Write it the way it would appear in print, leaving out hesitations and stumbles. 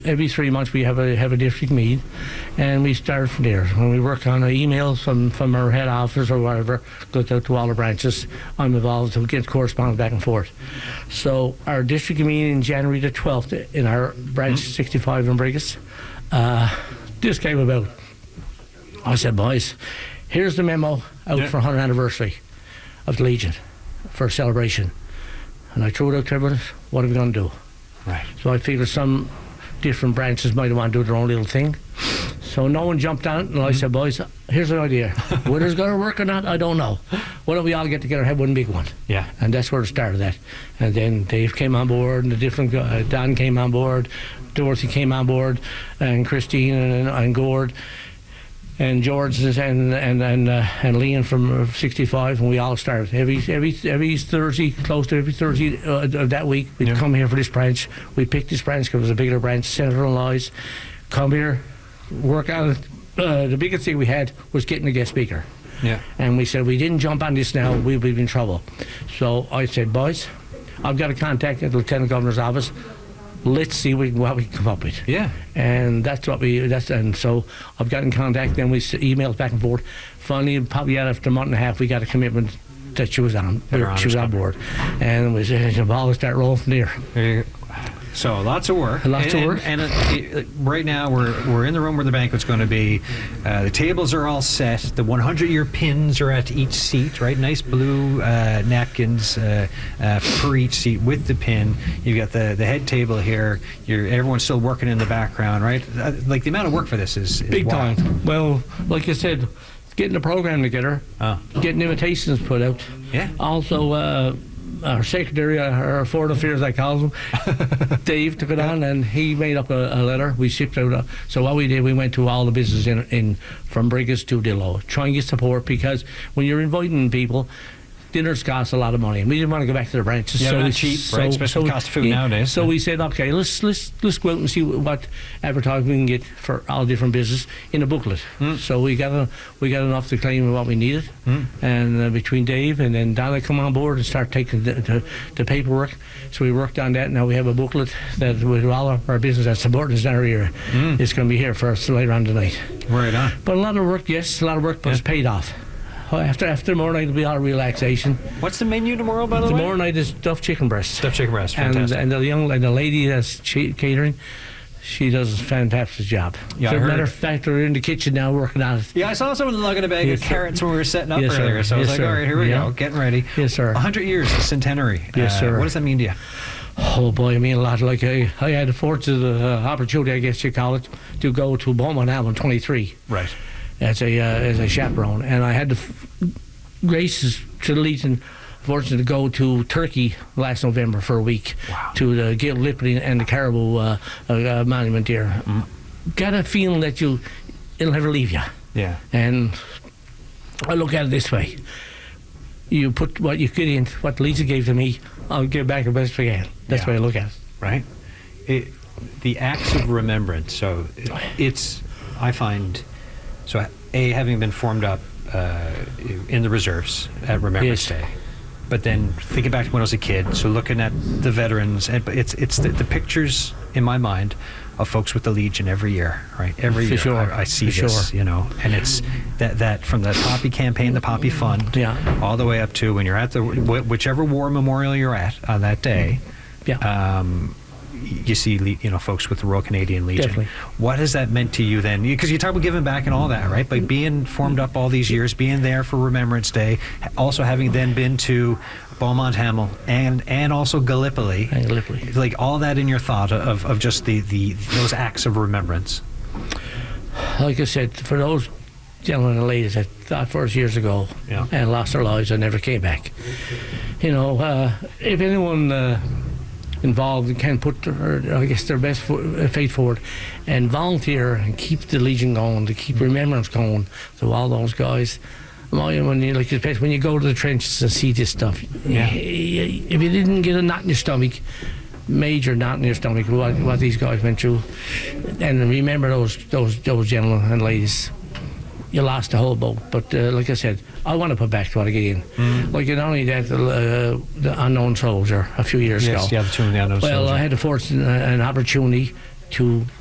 Every 3 months we have a district meet, and we start from there. When we work on emails from our head office or whatever, goes out to all the branches. I'm involved to get correspondence back and forth. So our district meeting in January the 12th in our branch 65 in Brigus, this came about. I said, boys, here's the memo out for 100th anniversary of the Legion for a celebration. And I threw it out to everyone, what are we going to do? Right. So I figured some different branches might want to do their own little thing. So no one jumped on it, and I said, boys, here's an idea. Whether it's going to work or not, I don't know. Why don't we all get together and have one big one? Yeah. And that's where it started at. And then Dave came on board, and the different Don came on board, Dorothy came on board, and Christine and Gord, and George and Liam from 65, and we all started every Thursday, close to every Thursday of that week. We'd come here for this branch. We picked this branch because it was a bigger branch. Senator and Lies, come here, work on it. The biggest thing we had was getting a guest speaker. Yeah. And we said, we didn't jump on this now, we'll be in trouble. So I said, boys, I've got a contact at the Lieutenant Governor's office. Let's see what we can come up with. Yeah. And and so I've got in contact, then we emailed back and forth. Finally, probably after a month and a half, we got a commitment that she was on. She was on board. And we said, the ball will start rolling from there. There you go. So lots of work. And right now we're in the room where the banquet's going to be. The tables are all set. The 100-year pins are at each seat, right? Nice blue napkins for each seat with the pin. You've got the head table here. Everyone's still working in the background, right? Like the amount of work for this is big wild. time. Well, like I said, getting the program together, getting invitations put out. Yeah. Also, our secretary, our foreign affairs, I call him, Dave, took it on, and he made up a letter. We shipped out. So what we did, we went to all the businesses in from Brigus to Dillow, trying to get support, because when you're inviting people, dinners cost a lot of money, and we didn't want to go back to the branches. Yeah, so not cheap, right? Especially the cost of food nowadays. So we said, okay, let's go out and see what advertising we can get for all different businesses in a booklet. So we got enough to claim what we needed, and between Dave and then Donna come on board and start taking the paperwork. So we worked on that. Now we have a booklet that with all of our business that's supporting us in our area. It's going to be here for us later on tonight. Right on. But a lot of work, yes, a lot of work, but it's paid off. After tomorrow night, it'll be all relaxation. What's the menu tomorrow, by the way? Tomorrow night is stuffed chicken breast. Stuffed chicken breast, fantastic. And the lady that's catering, she does a fantastic job. Yeah, As a matter of fact, we're in the kitchen now working on it. Yeah, I saw someone lugging a bag of carrots when we were setting up Yes, earlier. So I was Yes, like, all sir. right, here we go, getting ready. Yes, sir. 100 years, the centenary. Yes, sir. What does that mean to you? Oh boy, I mean a lot. Like I had the fortunate opportunity, I guess you call it, to go to Beaumont Hamlin 23. Right. As a chaperone, and I had the graces to the Legion, fortunate to go to Turkey last November for a week. Wow. To the Gallipoli and the Caribou monument there. Got a feeling that it'll never leave you. Yeah. And I look at it this way: you put what you get in, what Lisa gave to me, I'll give back the best I can. That's the way I look at it. Right. The acts of remembrance. So I find, so having been formed up in the reserves at Remembrance Day, but then thinking back to when I was a kid, so looking at the veterans, and it's the pictures in my mind of folks with the Legion every year, right? Every year sure. I see this, and it's that from the Poppy campaign, the Poppy Fund, all the way up to when you're at the whichever war memorial you're at on that day. You see, folks with the Royal Canadian Legion. Definitely. What has that meant to you then? Because you talk about giving back and all that, right? Like being formed up all these years, being there for Remembrance Day, also having then been to Beaumont Hamel and also Gallipoli. Like all that in your thought of just those acts of remembrance. Like I said, for those gentlemen and ladies that thought for us years ago and lost their lives and never came back, if anyone involved and can put their best faith forward and volunteer and keep the Legion going, to keep remembrance going to all those guys. When you go to the trenches and see this stuff, if you didn't get a knot in your stomach, major knot in your stomach, what these guys went through, and remember those gentlemen and ladies, you lost the whole boat. But like I said, I want to put back to what I get in. Like not only that, the Unknown Soldier a few years ago. Yeah, the tune of the Unknown Soldier. Well, I had the fortune and opportunity to